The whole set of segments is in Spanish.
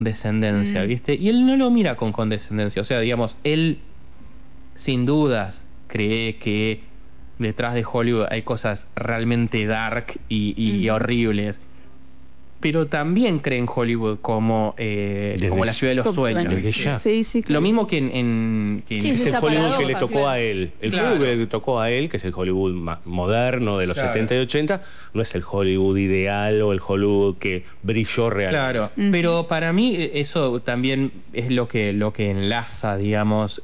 condescendencia, ¿viste? Y él no lo mira con condescendencia. O sea, digamos, él sin dudas cree que detrás de Hollywood hay cosas realmente dark y horribles. Pero también cree en Hollywood como la ciudad de los sueños. Sí, sí, claro. Lo mismo que en Sí, es el Hollywood que le tocó claro. a él. El Claro. Hollywood que le tocó a él, que es el Hollywood moderno de los Claro. 70 y 80, no es el Hollywood ideal o el Hollywood que brilló realmente. Claro, pero para mí eso también es lo que enlaza, digamos,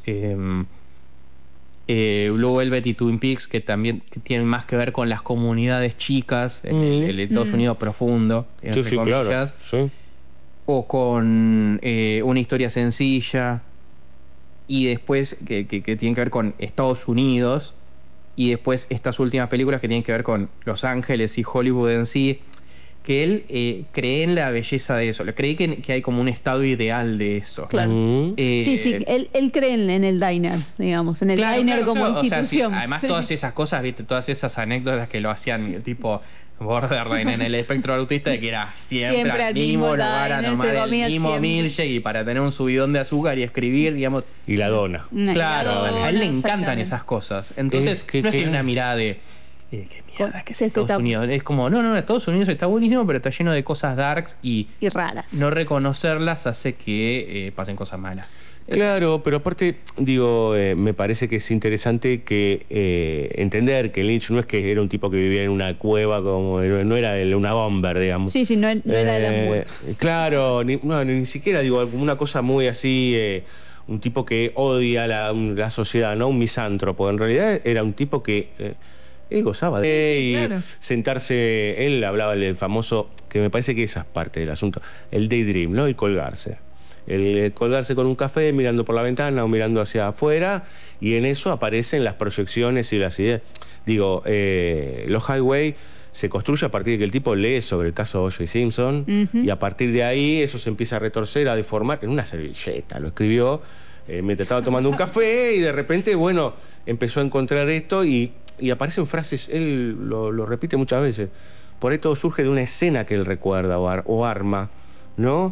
Blue Velvet y Twin Peaks, que también tienen más que ver con las comunidades chicas, el Estados Unidos profundo, Sí, entre sí, comillas, claro. Sí. o con una historia sencilla, y después que tienen que ver con Estados Unidos, y después estas últimas películas que tienen que ver con Los Ángeles y Hollywood en sí, que él cree en la belleza de eso, cree que hay como un estado ideal de eso. Claro. Sí, él cree en el diner, digamos, en el diner como institución. O sea, sí, además Sí. todas esas cosas, viste, todas esas anécdotas que lo hacían tipo borderline en el espectro autista, de que era siempre al mismo lugar a tomar el mismo milkshake y para tener un subidón de azúcar y escribir, digamos. Y la dona. Claro, a él le encantan exactamente. esas cosas. Entonces, que no es una mirada de qué mierda que es Estados está- Unidos. Es como, no, Estados Unidos está buenísimo, pero está lleno de cosas darks y Y raras. no reconocerlas hace que pasen cosas malas. Claro, pero aparte, digo, me parece que es interesante que entender que Lynch no es que era un tipo que vivía en una cueva, como no era una bomber, digamos. Sí, no era de la mujer. Claro, ni siquiera, digo, como una cosa muy así, un tipo que odia la sociedad, ¿no? Un misántropo. En realidad era un tipo que él gozaba de Sí, claro. sentarse, él hablaba del famoso, que me parece que esa es parte del asunto, el daydream, ¿no? El colgarse. El colgarse con un café, mirando por la ventana o mirando hacia afuera, y en eso aparecen las proyecciones y las ideas. Digo, Los Highway se construye a partir de que el tipo lee sobre el caso O.J. Simpson, y a partir de ahí eso se empieza a retorcer, a deformar, en una servilleta lo escribió, mientras estaba tomando un café, y de repente, bueno, empezó a encontrar esto, y aparecen frases, él lo repite muchas veces. Por ahí todo surge de una escena que él recuerda o arma, ¿no?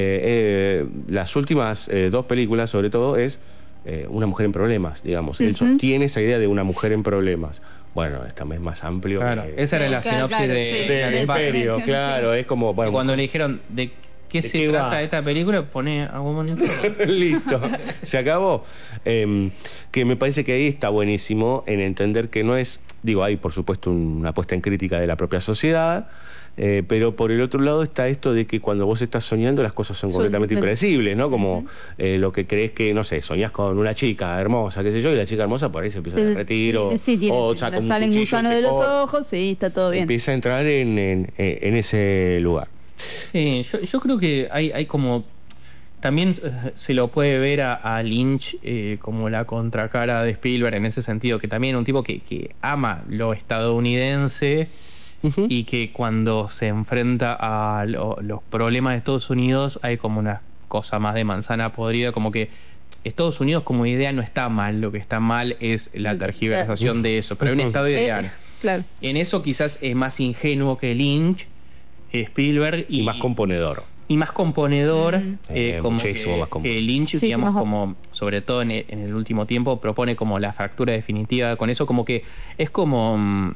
Las últimas dos películas, sobre todo, es una mujer en problemas, digamos. Él sostiene esa idea de una mujer en problemas. Bueno, esta es más amplio. Claro, esa era la Claro, sinopsis claro, sí. del Imperio, Sí. claro. Es como, bueno, Cuando le dijeron de qué se qué trata va? esta película, pone a Woman in Trouble. listo, se acabó. Que me parece que ahí está buenísimo en entender que no es, digo, hay por supuesto una puesta en crítica de la propia sociedad, pero por el otro lado está esto de que cuando vos estás soñando las cosas son completamente impredecibles, ¿no? Como lo que crees que, no sé, soñás con una chica hermosa, qué sé yo, y la chica hermosa por ahí se empieza a derretir o saca un salen cuchillo y gusanos te de los corta. ojos, sí, está todo bien. Empieza a entrar en ese lugar. Sí, yo creo que hay como... También se lo puede ver a Lynch como la contracara de Spielberg en ese sentido, que también es un tipo que ama lo estadounidense y que cuando se enfrenta a los problemas de Estados Unidos hay como una cosa más de manzana podrida, como que Estados Unidos como idea no está mal, lo que está mal es la tergiversación de eso, pero hay un estado ideal. Claro. En eso quizás es más ingenuo que Lynch, Spielberg Y más componedor. y más componedor, como muchísimo que, más componedor. que Lynch, Sí, digamos, más- como sobre todo en el último tiempo propone como la fractura definitiva con eso, como que es como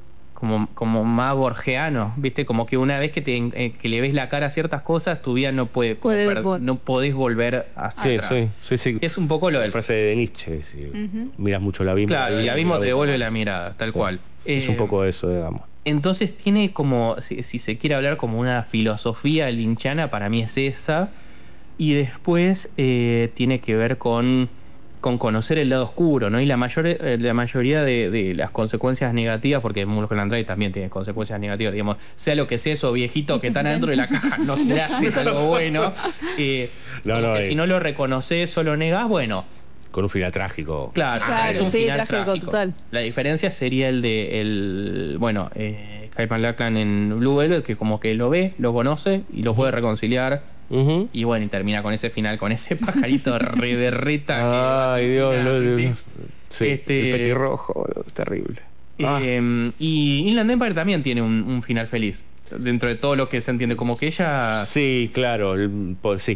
más borgiano, ¿viste? Como que una vez que le ves la cara a ciertas cosas, tu vida no puede no podés volver hacia Sí, atrás. sí. Es un poco lo La del... frase de Nietzsche, si miras mucho el abismo. Claro, el abismo te devuelve la mirada, tal Sí. cual. Es un poco eso, digamos. Entonces tiene como, si se quiere hablar como una filosofía lynchiana, para mí es esa. Y después tiene que ver con conocer el lado oscuro, ¿no? Y la mayoría de las consecuencias negativas, porque Mulholland Drive también tiene consecuencias negativas, digamos, sea lo que sea, esos viejitos que están adentro de la caja, no le haces algo bueno. Si no lo reconoces o lo negás, bueno... Con un final trágico. Claro, Claro, es un sí, final trágico trágico. total. La diferencia sería Kyle MacLachlan en Blue Velvet, que como que lo ve, lo conoce y lo puede reconciliar. Y bueno, y termina con ese final, con ese pajarito reberreta. Ay, Dios. Dios. Sí, el petirrojo, terrible. Y Inland Empire también tiene un final feliz. Dentro de todo lo que se entiende, como que ella... Sí, claro, sí,